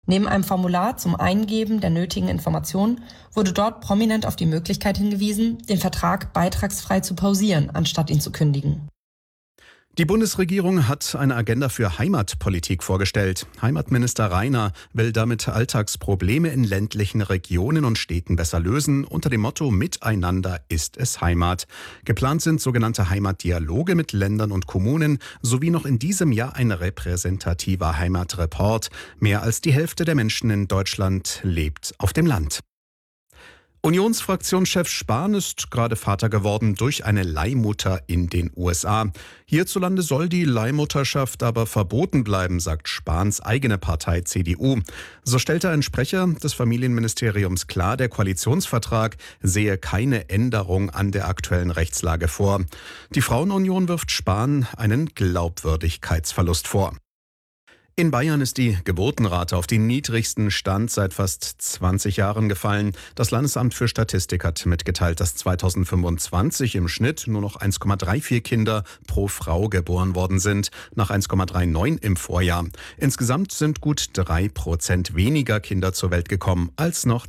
Neben einem Formular zum Eingeben der nötigen Informationen wurde dort prominent auf die Möglichkeit hingewiesen, den Vertrag beitragsfrei zu pausieren, anstatt ihn zu kündigen. Die Bundesregierung hat eine Agenda für Heimatpolitik vorgestellt. Heimatminister Rainer will damit Alltagsprobleme in ländlichen Regionen und Städten besser lösen, unter dem Motto Miteinander ist es Heimat. Geplant sind sogenannte Heimatdialoge mit Ländern und Kommunen sowie noch in diesem Jahr ein repräsentativer Heimatreport. Mehr als die Hälfte der Menschen in Deutschland lebt auf dem Land. Unionsfraktionschef Spahn ist gerade Vater geworden durch eine Leihmutter in den USA. Hierzulande soll die Leihmutterschaft aber verboten bleiben, sagt Spahns eigene Partei CDU. So stellte ein Sprecher des Familienministeriums klar, der Koalitionsvertrag sehe keine Änderung an der aktuellen Rechtslage vor. Die Frauenunion wirft Spahn einen Glaubwürdigkeitsverlust vor. In Bayern ist die Geburtenrate auf den niedrigsten Stand seit fast 20 Jahren gefallen. Das Landesamt für Statistik hat mitgeteilt, dass 2025 im Schnitt nur noch 1,34 Kinder pro Frau geboren worden sind, nach 1,39 im Vorjahr. Insgesamt sind gut 3% weniger Kinder zur Welt gekommen als noch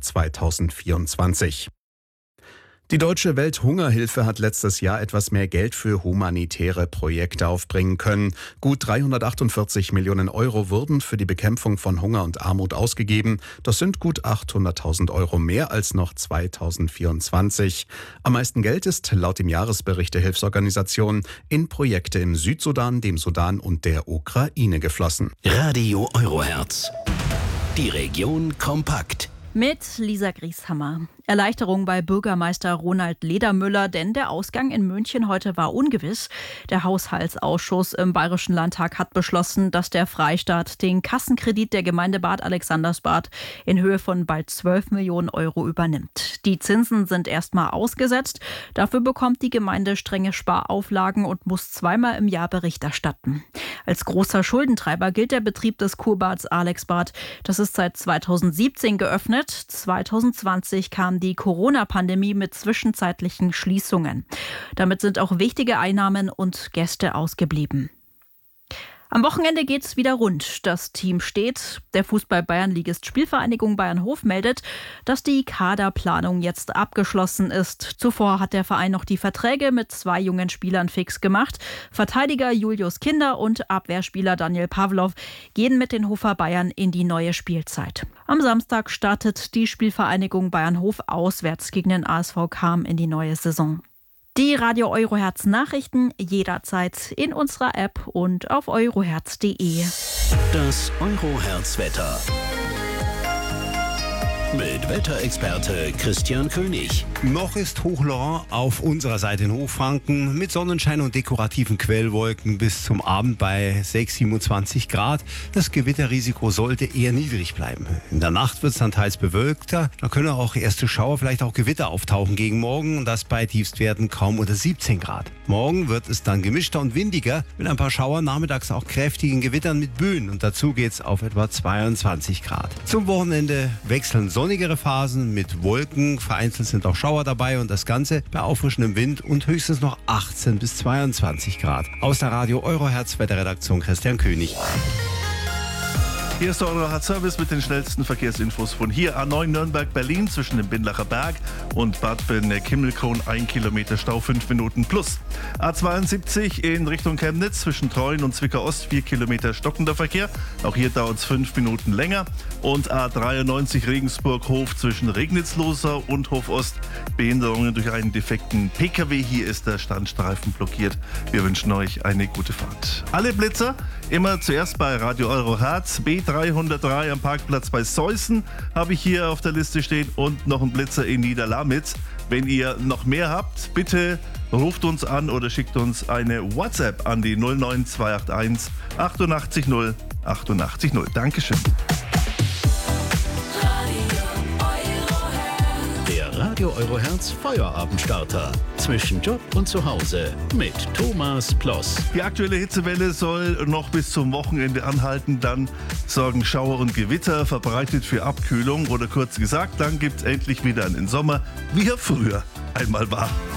2024. Die Deutsche Welthungerhilfe hat letztes Jahr etwas mehr Geld für humanitäre Projekte aufbringen können. Gut 348 Millionen Euro wurden für die Bekämpfung von Hunger und Armut ausgegeben. Das sind gut 800.000 Euro mehr als noch 2024. Am meisten Geld ist laut dem Jahresbericht der Hilfsorganisation in Projekte im Südsudan, dem Sudan und der Ukraine geflossen. Radio Eurohertz. Die Region kompakt. Mit Lisa Grieshammer. Erleichterung bei Bürgermeister Ronald Ledermüller, denn der Ausgang in München heute war ungewiss. Der Haushaltsausschuss im Bayerischen Landtag hat beschlossen, dass der Freistaat den Kassenkredit der Gemeinde Bad Alexandersbad in Höhe von bald 12 Millionen Euro übernimmt. Die Zinsen sind erstmal ausgesetzt. Dafür bekommt die Gemeinde strenge Sparauflagen und muss zweimal im Jahr Bericht erstatten. Als großer Schuldentreiber gilt der Betrieb des Kurbads Alexbad. Das ist seit 2017 geöffnet. 2020 kam die Corona-Pandemie mit zwischenzeitlichen Schließungen. Damit sind auch wichtige Einnahmen und Gäste ausgeblieben. Am Wochenende geht's wieder rund. Das Team steht. Der Fußball-Bayernligist Spielvereinigung Bayernhof meldet, dass die Kaderplanung jetzt abgeschlossen ist. Zuvor hat der Verein noch die Verträge mit 2 jungen Spielern fix gemacht. Verteidiger Julius Kinder und Abwehrspieler Daniel Pawlow gehen mit den Hofer Bayern in die neue Spielzeit. Am Samstag startet die Spielvereinigung Bayernhof auswärts gegen den ASV Cham in die neue Saison. Die Radio Eurohertz Nachrichten jederzeit in unserer App und auf eurohertz.de. Das Eurohertz Wetter. Mit Wetterexperte Christian König. Noch ist Hochlorain auf unserer Seite in Hochfranken mit Sonnenschein und dekorativen Quellwolken bis zum Abend bei 27 Grad. Das Gewitterrisiko sollte eher niedrig bleiben. In der Nacht wird es dann teils bewölkter. Da können auch erste Schauer, vielleicht auch Gewitter auftauchen gegen morgen. Und das bei Tiefstwerten kaum unter 17 Grad. Morgen wird es dann gemischter und windiger mit ein paar Schauern, nachmittags auch kräftigen Gewittern mit Böen. Und dazu geht es auf etwa 22 Grad. Zum Wochenende wechseln sonnigere Phasen mit Wolken. Vereinzelt sind auch Schauer dabei und das Ganze bei auffrischendem Wind und höchstens noch 18 bis 22 Grad. Aus der Radio Eurohertz Wetterredaktion Christian König. Hier ist der Eurohertz-Service mit den schnellsten Verkehrsinfos von hier. A9 Nürnberg-Berlin zwischen dem Bindlacher Berg und Bad Berneck-Himmelkron 1 Kilometer Stau, 5 Minuten plus. A72 in Richtung Chemnitz zwischen Treuen und Zwickau-Ost 4 Kilometer stockender Verkehr. Auch hier dauert es 5 Minuten länger. Und A93 Regensburg-Hof zwischen Regnitz-Losau und Hof-Ost. Behinderungen durch einen defekten PKW. Hier ist der Standstreifen blockiert. Wir wünschen euch eine gute Fahrt. Alle Blitzer immer zuerst bei Radio Eurohertz. B303 am Parkplatz bei Seußen habe ich hier auf der Liste stehen und noch ein Blitzer in Niederlamitz. Wenn ihr noch mehr habt, bitte ruft uns an oder schickt uns eine WhatsApp an die 09281 88 0 88 0. Dankeschön. Radio Eurohertz Feuerabendstarter. Zwischen Job und Zuhause mit Thomas Ploss. Die aktuelle Hitzewelle soll noch bis zum Wochenende anhalten. Dann sorgen Schauer und Gewitter verbreitet für Abkühlung. Oder kurz gesagt, dann gibt es endlich wieder einen Sommer, wie er früher einmal war.